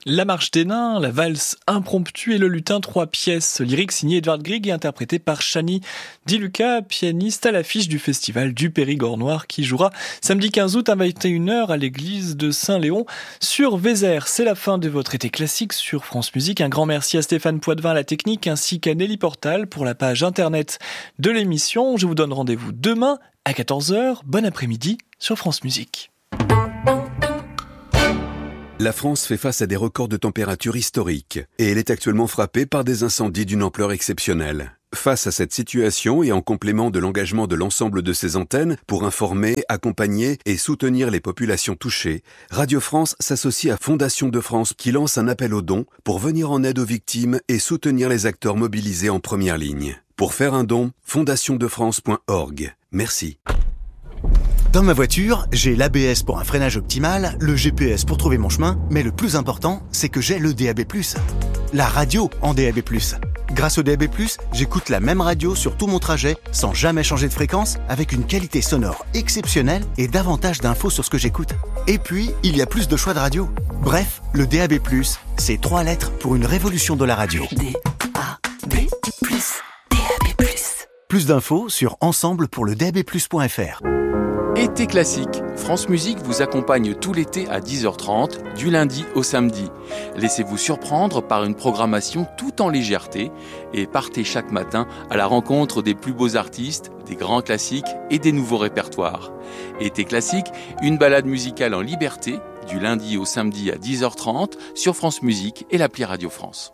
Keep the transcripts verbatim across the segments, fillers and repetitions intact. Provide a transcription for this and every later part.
La Marche des Nains, la valse impromptue et le lutin, trois pièces lyriques signées Edvard Grieg et interprétées par Chani Di Luca, pianiste à l'affiche du festival du Périgord Noir qui jouera samedi quinze août à vingt et une heures à l'église de Saint-Léon sur Vézère. C'est la fin de votre été classique sur France Musique. Un grand merci à Stéphane Poitvin à la technique ainsi qu'à Nelly Portal pour la page internet de l'émission. Je vous donne rendez-vous demain à quatorze heures. Bon après-midi sur France Musique. La France fait face à des records de température historiques et elle est actuellement frappée par des incendies d'une ampleur exceptionnelle. Face à cette situation et en complément de l'engagement de l'ensemble de ses antennes pour informer, accompagner et soutenir les populations touchées, Radio France s'associe à Fondation de France qui lance un appel aux dons pour venir en aide aux victimes et soutenir les acteurs mobilisés en première ligne. Pour faire un don, fondation de france point org. Merci. Dans ma voiture, j'ai l'A B S pour un freinage optimal, le G P S pour trouver mon chemin, mais le plus important, c'est que j'ai le D A B plus. La radio en D A B plus. Grâce au D A B plus, j'écoute la même radio sur tout mon trajet, sans jamais changer de fréquence, avec une qualité sonore exceptionnelle et davantage d'infos sur ce que j'écoute. Et puis, il y a plus de choix de radio. Bref, le D A B plus, c'est trois lettres pour une révolution de la radio. D A B plus, D A B plus. Plus d'infos sur ensemble pour le d a b plus point f r. Été classique, France Musique vous accompagne tout l'été à dix heures trente, du lundi au samedi. Laissez-vous surprendre par une programmation tout en légèreté et partez chaque matin à la rencontre des plus beaux artistes, des grands classiques et des nouveaux répertoires. Été classique, une balade musicale en liberté, du lundi au samedi à dix heures trente sur France Musique et l'appli Radio France.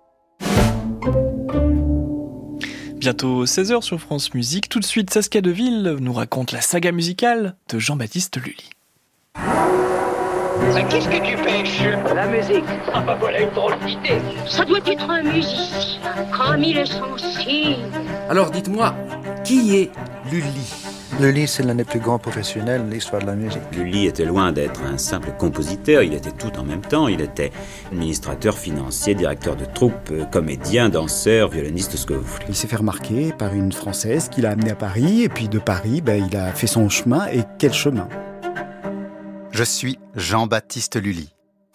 Bientôt seize heures sur France Musique. Tout de suite, Saskia Deville nous raconte la saga musicale de Jean-Baptiste Lully. Ben, qu'est-ce que tu pêches? La musique. Ah bah voilà une drôle d'idée. Ça doit être un musicien, comme il est sensible. Alors dites-moi, qui est Lully? Lully, c'est l'un des plus grands professionnels de l'histoire de la musique. Lully était loin d'être un simple compositeur, il était tout en même temps. Il était administrateur financier, directeur de troupe, comédien, danseur, violoniste, ce que vous voulez. Il s'est fait remarquer par une Française qui l'a amené à Paris, et puis de Paris, ben, il a fait son chemin, et quel chemin! Je suis Jean-Baptiste Lully.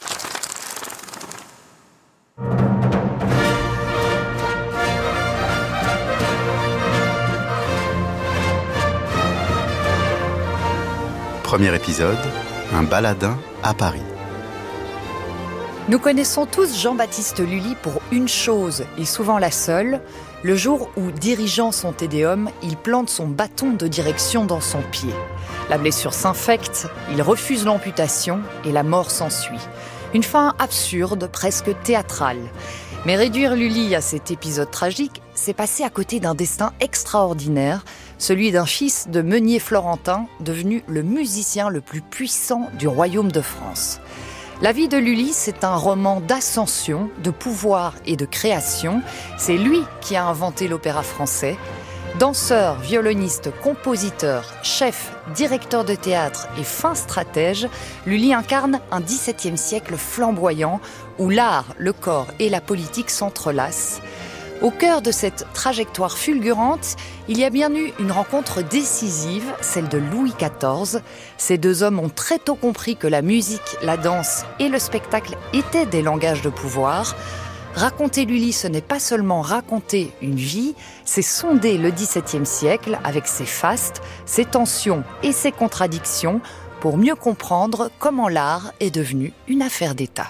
Premier épisode, un baladin à Paris. Nous connaissons tous Jean-Baptiste Lully pour une chose, et souvent la seule, le jour où, dirigeant son Te Deum, il plante son bâton de direction dans son pied. La blessure s'infecte, il refuse l'amputation et la mort s'ensuit. Une fin absurde, presque théâtrale. Mais réduire Lully à cet épisode tragique, c'est passer à côté d'un destin extraordinaire, celui d'un fils de meunier florentin devenu le musicien le plus puissant du royaume de France. La vie de Lully, c'est un roman d'ascension, de pouvoir et de création. C'est lui qui a inventé l'opéra français. Danseur, violoniste, compositeur, chef, directeur de théâtre et fin stratège, Lully incarne un dix-septième siècle flamboyant où l'art, le corps et la politique s'entrelacent. Au cœur de cette trajectoire fulgurante, il y a bien eu une rencontre décisive, celle de Louis quatorze. Ces deux hommes ont très tôt compris que la musique, la danse et le spectacle étaient des langages de pouvoir. Raconter Lully, ce n'est pas seulement raconter une vie, c'est sonder le dix-septième siècle avec ses fastes, ses tensions et ses contradictions pour mieux comprendre comment l'art est devenu une affaire d'État.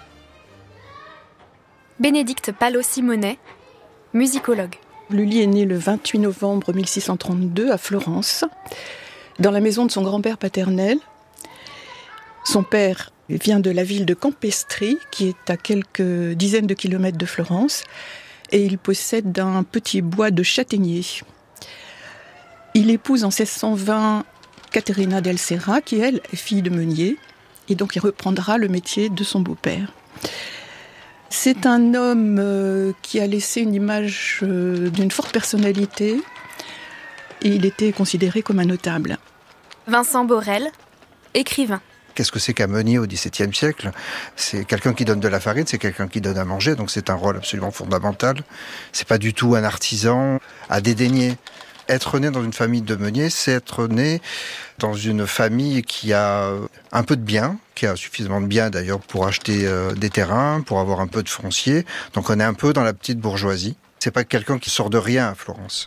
Bénédicte Palot-Simonet, musicologue. Lully est né le vingt-huit novembre mille six cent trente-deux à Florence, dans la maison de son grand-père paternel. Son père vient de la ville de Campestri, qui est à quelques dizaines de kilomètres de Florence, et il possède un petit bois de châtaigniers. Il épouse en seize cent vingt Caterina del Serra, qui elle est fille de meunier, et donc il reprendra le métier de son beau-père. C'est un homme euh, qui a laissé une image euh, d'une forte personnalité, et il était considéré comme un notable. Vincent Borel, écrivain. Qu'est-ce que c'est qu'un meunier au dix-septième siècle? C'est quelqu'un qui donne de la farine, c'est quelqu'un qui donne à manger, donc c'est un rôle absolument fondamental. C'est pas du tout un artisan à dédaigner. être né dans une famille de meuniers, c'est être né dans une famille qui a un peu de biens, qui a suffisamment de biens d'ailleurs pour acheter euh, des terrains, pour avoir un peu de foncier. Donc on est un peu dans la petite bourgeoisie. C'est pas quelqu'un qui sort de rien à Florence.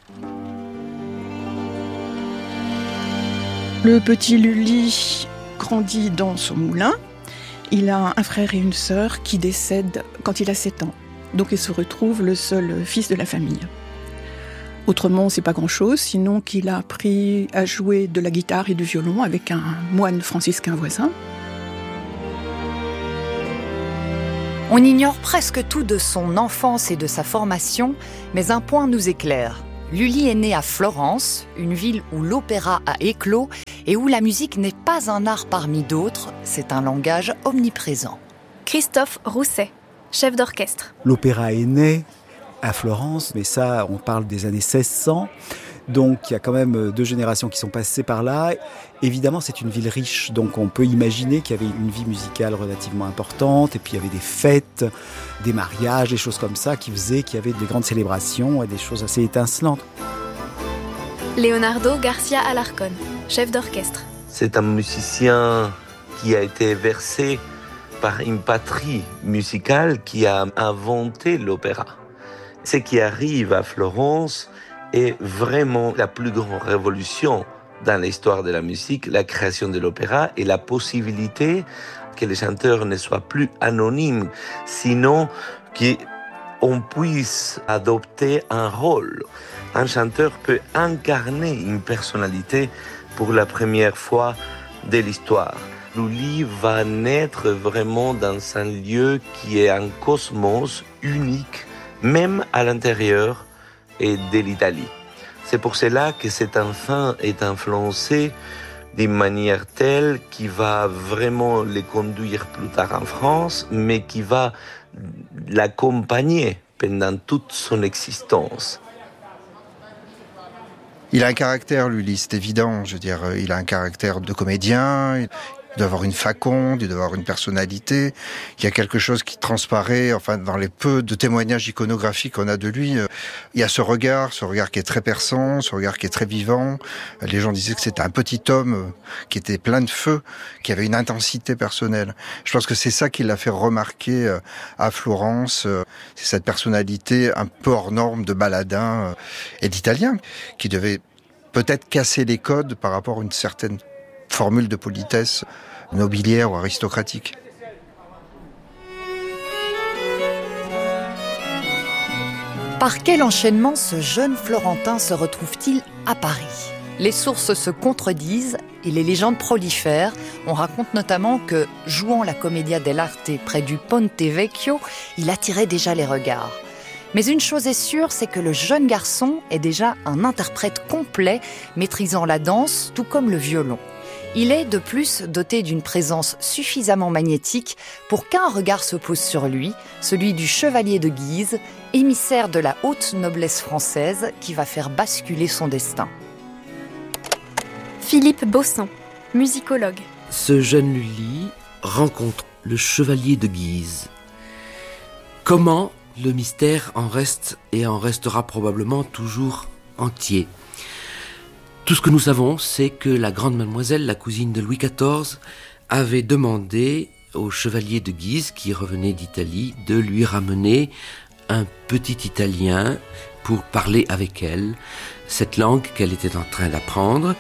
Le petit Lully grandit dans son moulin. Il a un frère et une sœur qui décèdent quand il a sept ans. Donc il se retrouve le seul fils de la famille. Autrement, c'est pas grand-chose, sinon qu'il a appris à jouer de la guitare et du violon avec un moine franciscain voisin. On ignore presque tout de son enfance et de sa formation, mais un point nous éclaire. Lully est né à Florence, une ville où l'opéra a éclos et où la musique n'est pas un art parmi d'autres, c'est un langage omniprésent. Christophe Rousset, chef d'orchestre. L'opéra est né à Florence, mais ça, on parle des années seize cents. Donc il y a quand même deux générations qui sont passées par là. Évidemment, c'est une ville riche, donc on peut imaginer qu'il y avait une vie musicale relativement importante, et puis il y avait des fêtes, des mariages, des choses comme ça qui faisaient qu'il y avait des grandes célébrations et des choses assez étincelantes. Leonardo Garcia Alarcón, chef d'orchestre. C'est un musicien qui a été versé par une patrie musicale qui a inventé l'opéra. Ce qui arrive à Florence est vraiment la plus grande révolution dans l'histoire de la musique, la création de l'opéra et la possibilité que les chanteurs ne soient plus anonymes, sinon qu'on puisse adopter un rôle. Un chanteur peut incarner une personnalité pour la première fois de l'histoire. Lully va naître vraiment dans un lieu qui est un cosmos unique, même à l'intérieur de l'Italie. C'est pour cela que cet enfant est influencé d'une manière telle qui va vraiment le conduire plus tard en France, mais qui va l'accompagner pendant toute son existence. Il a un caractère, Lully, c'est évident. Je veux dire, il a un caractère de comédien. Il doit avoir une faconde, il doit avoir une personnalité. Il y a quelque chose qui transparaît, enfin, dans les peu de témoignages iconographiques qu'on a de lui. Il y a ce regard, ce regard qui est très perçant, ce regard qui est très vivant. Les gens disaient que c'était un petit homme qui était plein de feu, qui avait une intensité personnelle. Je pense que c'est ça qui l'a fait remarquer à Florence. C'est cette personnalité un peu hors norme de baladin et d'Italien, qui devait peut-être casser les codes par rapport à une certaine formule de politesse nobiliaire ou aristocratique. Par quel enchaînement ce jeune Florentin se retrouve-t-il à Paris ? Les sources se contredisent et les légendes prolifèrent. On raconte notamment que, jouant la Commedia dell'arte près du Ponte Vecchio, il attirait déjà les regards. Mais une chose est sûre, c'est que le jeune garçon est déjà un interprète complet, maîtrisant la danse tout comme le violon. Il est de plus doté d'une présence suffisamment magnétique pour qu'un regard se pose sur lui, celui du chevalier de Guise, émissaire de la haute noblesse française qui va faire basculer son destin. Philippe Bossan, musicologue. Ce jeune Lully rencontre le chevalier de Guise. Comment le mystère en reste et en restera probablement toujours entier. Tout ce que nous savons, c'est que la grande mademoiselle, la cousine de Louis quatorze, avait demandé au chevalier de Guise, qui revenait d'Italie, de lui ramener un petit italien pour parler avec elle, cette langue qu'elle était en train d'apprendre.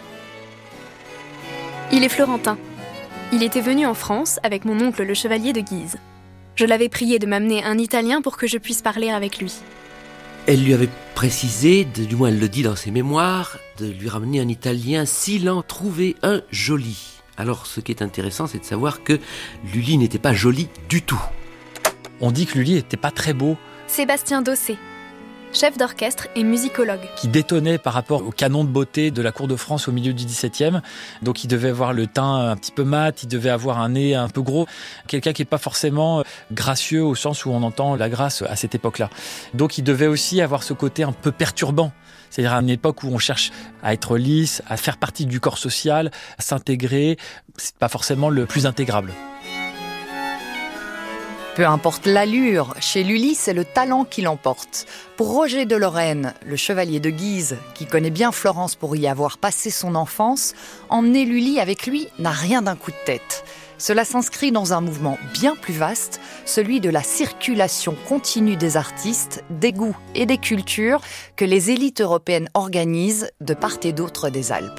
Il est florentin. Il était venu en France avec mon oncle le chevalier de Guise. Je l'avais prié de m'amener un italien pour que je puisse parler avec lui. Elle lui avait précisé, de, du moins elle le dit dans ses mémoires, de lui ramener un italien s'il en trouvait un joli. Alors ce qui est intéressant, c'est de savoir que Lully n'était pas joli du tout. On dit que Lully n'était pas très beau. Sébastien Dossé, chef d'orchestre et musicologue. Qui détonnait par rapport au canon de beauté de la cour de France au milieu du dix-septième. Donc il devait avoir le teint un petit peu mat, il devait avoir un nez un peu gros. Quelqu'un qui n'est pas forcément gracieux au sens où on entend la grâce à cette époque-là. Donc il devait aussi avoir ce côté un peu perturbant. C'est-à-dire à une époque où on cherche à être lisse, à faire partie du corps social, à s'intégrer. C'est pas forcément le plus intégrable. Peu importe l'allure, chez Lully, c'est le talent qui l'emporte. Pour Roger de Lorraine, le chevalier de Guise, qui connaît bien Florence pour y avoir passé son enfance, emmener Lully avec lui n'a rien d'un coup de tête. Cela s'inscrit dans un mouvement bien plus vaste, celui de la circulation continue des artistes, des goûts et des cultures que les élites européennes organisent de part et d'autre des Alpes.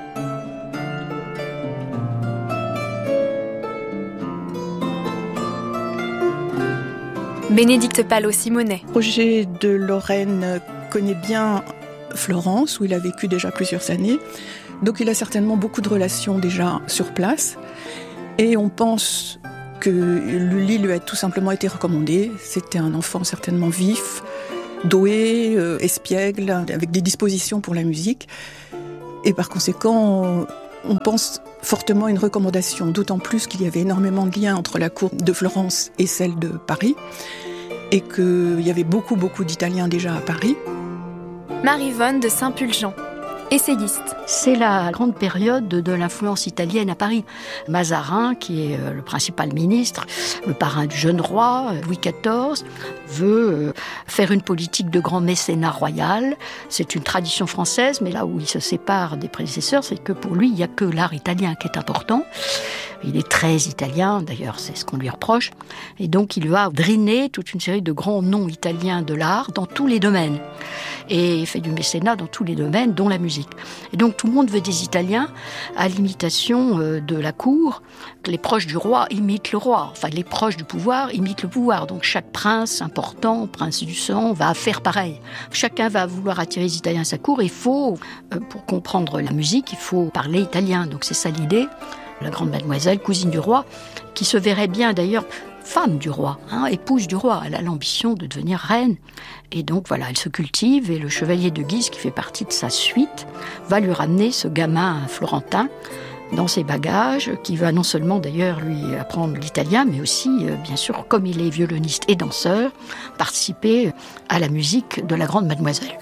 Bénédicte Palot-Simonet. Roger de Lorraine connaît bien Florence, où il a vécu déjà plusieurs années. Donc il a certainement beaucoup de relations déjà sur place. Et on pense que Lully lui a tout simplement été recommandé. C'était un enfant certainement vif, doué, euh, espiègle, avec des dispositions pour la musique. Et par conséquent, on pense fortement à une recommandation, d'autant plus qu'il y avait énormément de liens entre la cour de Florence et celle de Paris, et qu'il y avait beaucoup, beaucoup d'Italiens déjà à Paris. Marie-Vonne de Saint-Pulgent, essayiste. C'est la grande période de l'influence italienne à Paris. Mazarin, qui est le principal ministre, le parrain du jeune roi, Louis quatorze, veut faire une politique de grand mécénat royal. C'est une tradition française, mais là où il se sépare des prédécesseurs, c'est que pour lui, il n'y a que l'art italien qui est important. Il est très italien, d'ailleurs, c'est ce qu'on lui reproche. Et donc, il va drainer toute une série de grands noms italiens de l'art dans tous les domaines. Et il fait du mécénat dans tous les domaines, dont la musique. Et donc, tout le monde veut des Italiens, à l'imitation de la cour. Les proches du roi imitent le roi. Enfin, les proches du pouvoir imitent le pouvoir. Donc, chaque prince important, prince du sang, va faire pareil. Chacun va vouloir attirer les Italiens à sa cour. Il faut, pour comprendre la musique, il faut parler italien. Donc, c'est ça l'idée. La grande mademoiselle, cousine du roi, qui se verrait bien d'ailleurs femme du roi, hein, épouse du roi. Elle a l'ambition de devenir reine. Et donc voilà, elle se cultive et le chevalier de Guise, qui fait partie de sa suite, va lui ramener ce gamin florentin dans ses bagages, qui va non seulement d'ailleurs lui apprendre l'italien, mais aussi, euh, bien sûr, comme il est violoniste et danseur, participer à la musique de la grande mademoiselle.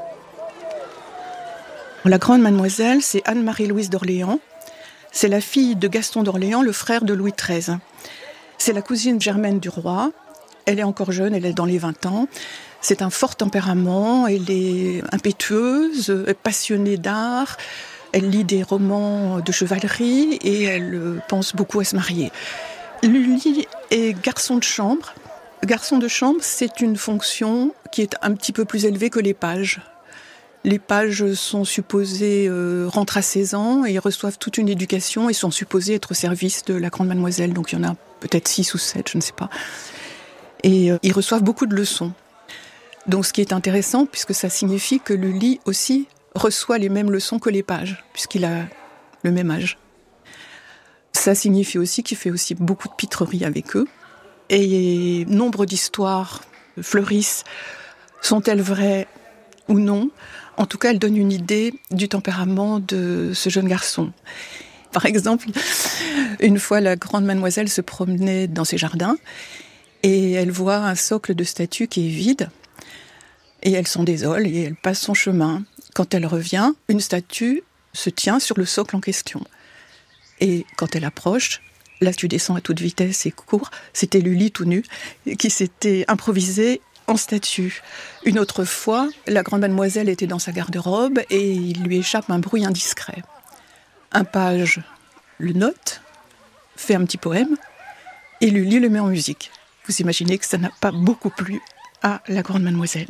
La grande mademoiselle, c'est Anne-Marie-Louise d'Orléans. C'est la fille de Gaston d'Orléans, le frère de Louis treize. C'est la cousine germaine du roi. Elle est encore jeune, elle est dans les vingt ans. C'est un fort tempérament, elle est impétueuse, passionnée d'art. Elle lit des romans de chevalerie et elle pense beaucoup à se marier. Lully est garçon de chambre. Garçon de chambre, c'est une fonction qui est un petit peu plus élevée que les pages. Les pages sont supposées euh, rentrer à seize ans et reçoivent toute une éducation et sont supposées être au service de la grande mademoiselle. Donc il y en a peut-être six ou sept, je ne sais pas. Et euh, ils reçoivent beaucoup de leçons. Donc ce qui est intéressant, puisque ça signifie que Lully aussi reçoit les mêmes leçons que les pages, puisqu'il a le même âge. Ça signifie aussi qu'il fait aussi beaucoup de pitreries avec eux. Et nombre d'histoires fleurissent. Sont-elles vraies ou non? En tout cas, elles donnent une idée du tempérament de ce jeune garçon. Par exemple, une fois, la grande mademoiselle se promenait dans ses jardins et elle voit un socle de statue qui est vide. Et elle s'en désole et elle passe son chemin. Quand elle revient, une statue se tient sur le socle en question. Et quand elle approche, là tu descends à toute vitesse et court, c'était Lully tout nu qui s'était improvisé en statue. Une autre fois, la grande mademoiselle était dans sa garde-robe et il lui échappe un bruit indiscret. Un page le note, fait un petit poème et Lully le met en musique. Vous imaginez que ça n'a pas beaucoup plu à la grande mademoiselle.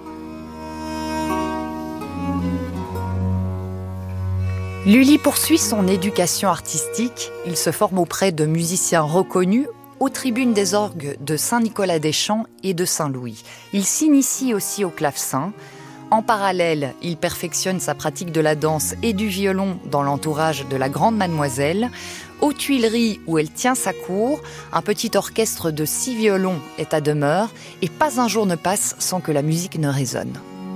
Lully poursuit son éducation artistique. Il se forme auprès de musiciens reconnus aux tribunes des orgues de Saint-Nicolas-des-Champs et de Saint-Louis. Il s'initie aussi au clavecin. En parallèle, il perfectionne sa pratique de la danse et du violon dans l'entourage de la grande mademoiselle. Aux Tuileries, où elle tient sa cour, un petit orchestre de six violons est à demeure et pas un jour ne passe sans que la musique ne résonne.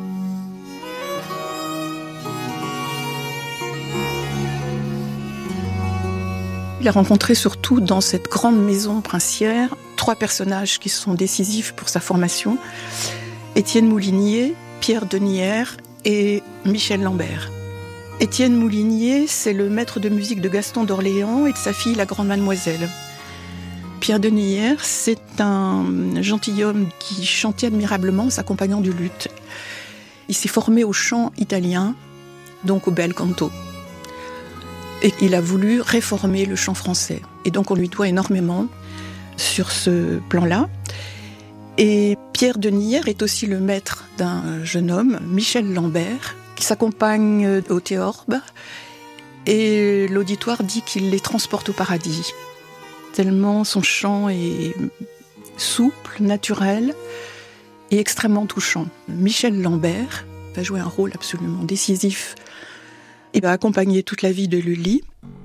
Il a rencontré surtout dans cette grande maison princière trois personnages qui sont décisifs pour sa formation. Étienne Moulinier, Pierre Denière et Michel Lambert. Étienne Moulinier, c'est le maître de musique de Gaston d'Orléans et de sa fille la grande mademoiselle. Pierre Denière, c'est un gentilhomme qui chantait admirablement, s'accompagnant du luth. Il s'est formé au chant italien, donc au bel canto. Et il a voulu réformer le chant français. Et donc on lui doit énormément sur ce plan-là. Et Pierre Denière est aussi le maître d'un jeune homme, Michel Lambert, qui s'accompagne au théorbe. Et l'auditoire dit qu'il les transporte au paradis. Tellement son chant est souple, naturel et extrêmement touchant. Michel Lambert va jouer un rôle absolument décisif. Il va accompagner toute la vie de Lully.